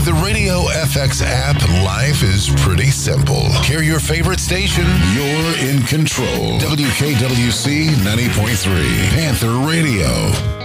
With the Radio FX app, life is pretty simple. Hear your favorite station. You're in control. WKWC 90.3, Panther Radio.